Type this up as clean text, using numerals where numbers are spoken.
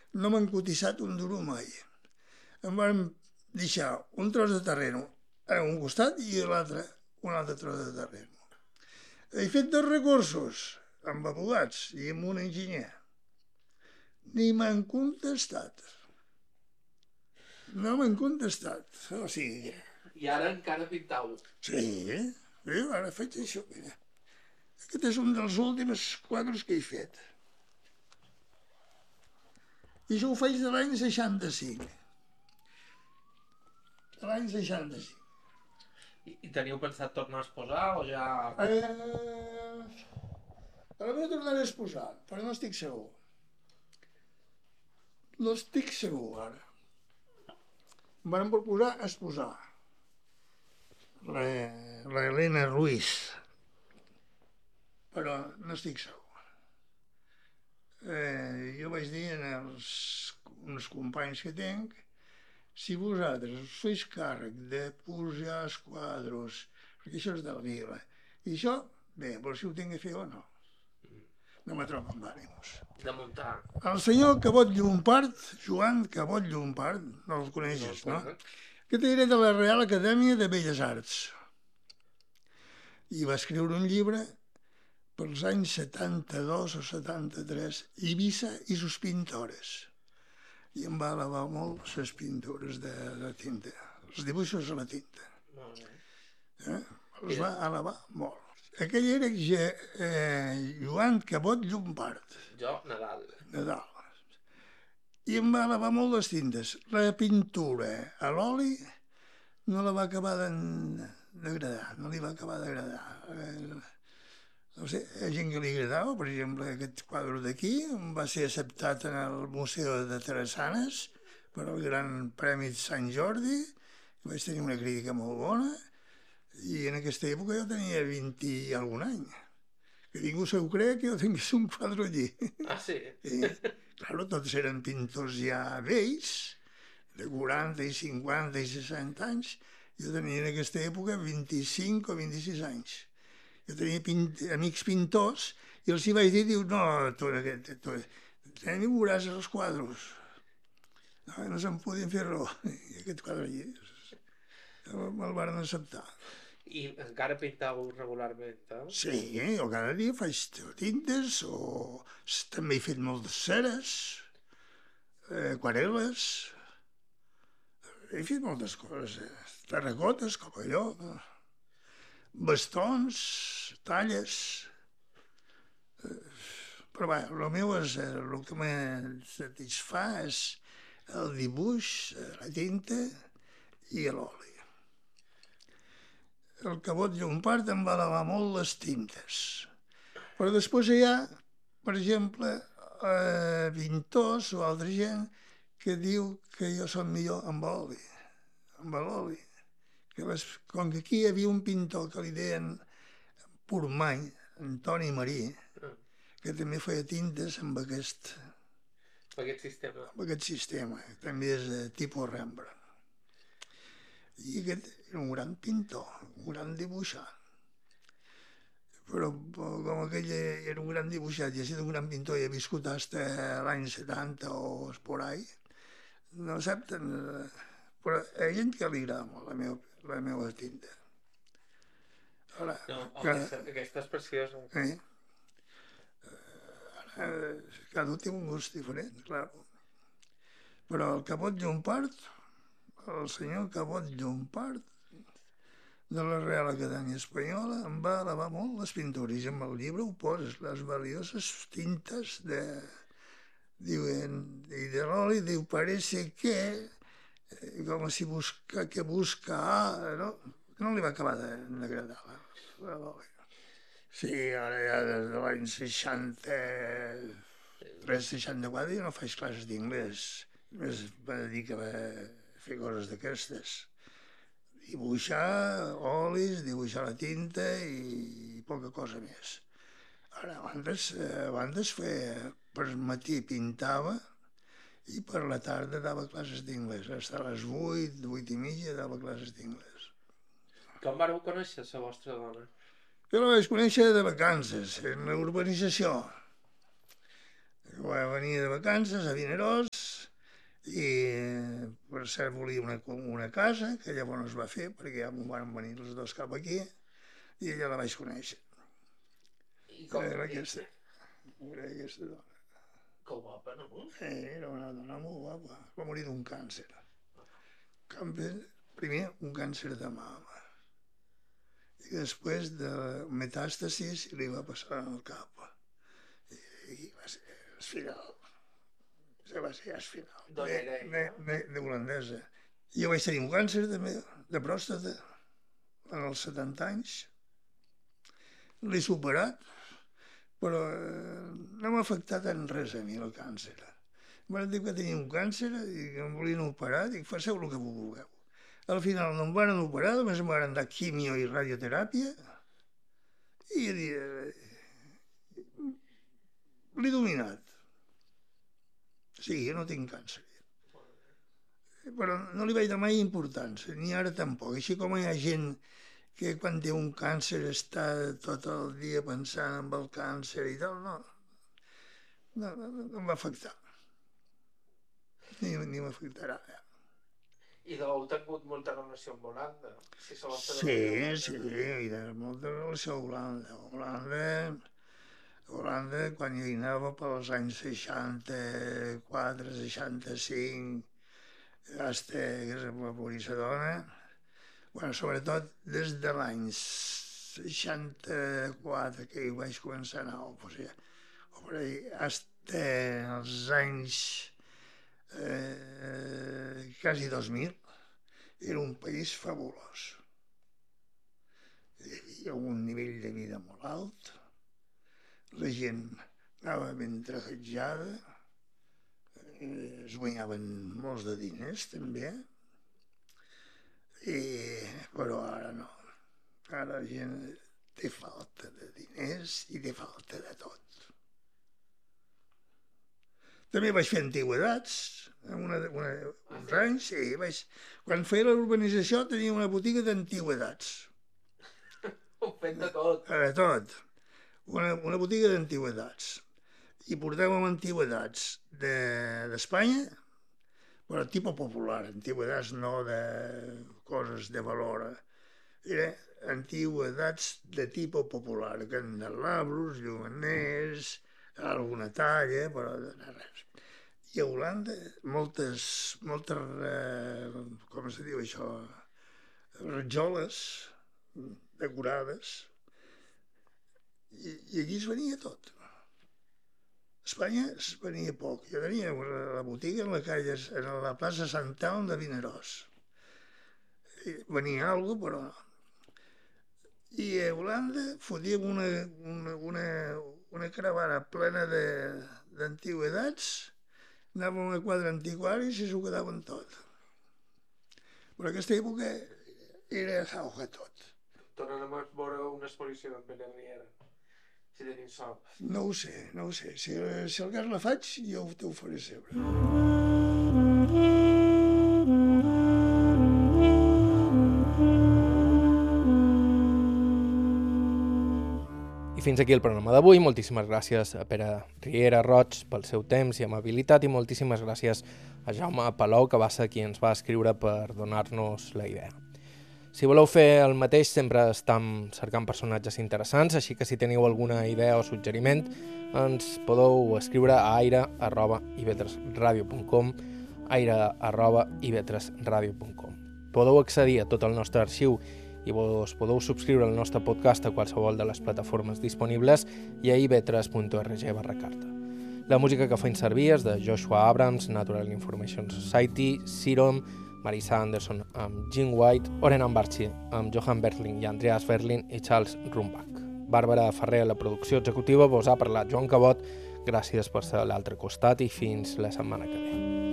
no m'han cotitzat un duro mai. Em van deixar un tros de terreno a un costat i a l'altre un altre tros de terreno. He fet 2 recursos amb advocats i amb un enginyer. Ni m'han contestat. No m'han contestat. O sigui... I ara encara pintau. Sí, ara faig això. Mira. Aquest és un dels últims quadres que he fet. I això ho faig de l'any 65. De l'any 65. I teniu pensat tornar a exposar o ja... Potser tornaré a exposar, però no estic segur. No estic segur, ara. Em van proposar exposar. La Helena Ruiz. Però no estic segur. Jo vaig dir uns companys que tinc, si vosaltres us feis càrrec de pujar els quadros, perquè això és de la vila, i això, bé, però si ho tinc de fer o no. No me trobo amb ànims. De muntar. El senyor Cabot Llompart, Joan Cabot Llompart, no el coneixes, no? Aquest era de la Real Acadèmia de Belles Arts. I va escriure un llibre pels anys 72 o 73, Eivissa i sus pintores. I em va elevar molt les pintures de tinta, els dibuixos a la tinta. Molt bé. Els va elevar molt. Aquell era Joan Cabot Llompart. Jo, Nadal. Nadal. I em va elevar molt les tintes. La pintura a l'oli no la va acabar d'agradar, no li va acabar d'agradar. No sé, hi ha gent que li agradava, per exemple, aquest quadre d'aquí va ser acceptat en el Museu de Terrassanes per al Gran Premi de Sant Jordi, vaig tenir una crítica molt bona, i en aquesta època jo tenia 20 i algun any. Que ningú se ho creu que jo tingués un quadre allí. Ah, sí? Claro, tots eren pintors ja vells, de 40 i 50 i 60 anys. Jo tenia en aquesta època 25 o 26 anys. Jo tenia amics pintors i els hi vaig dir, diu, no, tu veuràs els quadres. No se'n podien fer raó. I aquest quadre allí me'l van acceptar. I encara pintau regularment, eh? Sí, jo cada dia faig tintes o també he fet moltes ceres, aquarel·les, he fet moltes coses, terracotes, com allò, bastons, talles, però va, el meu és, el que me satisfà és el dibuix, la tinta i l'oli. El Cabot Llompart em va elevar molt les tintes. Però després hi ha, per exemple, pintors o altra gent que diu que jo soc millor amb oli, amb l'oli. Com que aquí hi havia un pintor que li deien Portmany, Antoni Marí, que també feia tintes amb aquest sistema, també és de tipus Rembrandt. I aquest era un gran pintor, un gran dibuixant. Però com aquell era un gran dibuixant i ha sigut un gran pintor i ha viscut fins l'any 70 o por ahí, no accepten. Però hi ha gent que li agrada molt la meva tinta. Ara, no, aquesta és preciosa. Cada un té un gust diferent, clar. Però el Cabot Llompart, el senyor Cabot Llompart, de la Real Acadèmia Espanyola, em va elevar molt les pintures. I amb el llibre ho poses, les valioses tintes i de l'oli, diu, parece que, com si busca, no? No li va acabar d'agradar l'oli. Sí, ara ja des de l'any 63-64 jo no faig classes d'inglès. Només me dedico a fer coses d'aquestes. Dibuixar olis, dibuixar la tinta i poca cosa més. Ara, abans per matí pintava i per la tarda dava classes d'inglès. Fins a les 8, 8 i mitja dava classes d'inglès. Com vareu conèixer la vostra dona? Jo la vaig conèixer de vacances, en la urbanització. Venia de vacances a Vinaròs i per cert volia una casa, que llavors es va fer perquè ja m'ho van venir els dos cap aquí i ella la vaig conèixer. I com Era aquesta dona. que guapa, no? Era una dona molt guapa. Va morir d'un càncer. Primer un càncer de mama i després de metàstasis li va passar al cap i va ser el final. Va ser el final. D'on era ella? De holandesa. Jo vaig tenir un càncer de pròstata als 70 anys. L'he superat, però no m'ha afectat en res a mi el càncer. Van dir que tenia un càncer i que em volien operar, dic, faceu el que vulgueu. Al final no em van operar, només em van dar quimio i radioteràpia i l'he dominat. O sigui, jo no tinc càncer. Però no li vaig donar mai importància, ni ara tampoc. Així com hi ha gent que quan té un càncer està tot el dia pensant en el càncer i tal, no em va afectar. Ni m'afectarà. I heu tingut molta relació amb Holanda? Sí, hi ha molta relació amb Holanda. Holanda, quan hi anava pels anys 64, 65, fins que es va morir la dona, sobretot des de l'any 64 que hi vaig començar a anar, o per ahí, fins als anys quasi 2000, era un país fabulós. Hi havia un nivell de vida molt alt, la gent anava ben trajejada, es guanyaven molts de diners també, però ara no. Ara la gent té falta de diners i té falta de tot. També vaig fer antigüedats, uns anys, sí. Quan feia la urbanització tenia una botiga d'antigüedats. Heu fet de tot. De tot. Una botiga d'antigüedats. I portàvem antigüedats d'Espanya, però tipus popular, antigüedats no de coses de valor. Era antigüedats de tipus popular, candelabros, llumeners, alguna talla, però res. I a Holanda, moltes, com se diu això, rajoles decorades, i allí es venia tot. A Espanya es venia poc. Jo tenia la botiga en la plaça Sant Elm de Vinaròs. Venia alguna cosa, però no. I a Holanda fotíem una caravana plena d'antigüedats, anàvem a quadre antiquaris i s'ho quedaven tot. Però en aquesta època era jauja tot. Tornarem a veure una exposició d'en Pere Riera, si tenim sort. No ho sé. Si el cas la faig, jo t'ho faré sempre. I fins aquí el programa d'avui. Moltíssimes gràcies a Pere Riera Roig pel seu temps i amabilitat i moltíssimes gràcies a Jaume Palou, que va ser qui ens va escriure per donar-nos la idea. Si voleu fer el mateix, sempre estem cercant personatges interessants, així que si teniu alguna idea o suggeriment, ens podeu escriure a aire@ivetresradio.com, aire@ivetresradio.com. Podeu accedir a tot el nostre arxiu i us podeu subscriure al nostre podcast a qualsevol de les plataformes disponibles i a ivetres.org/carta. La música que faig servir és de Joshua Abrams, Natural Information Society, Serum, Marisa Anderson amb Gene White, Oren Ambarchi amb Johan Berling i Andreas Berling i Charles Rumbach. Bàrbara Ferrer a la producció executiva, vos ha parlat Joan Cabot. Gràcies per ser a l'altre costat i fins la setmana que ve.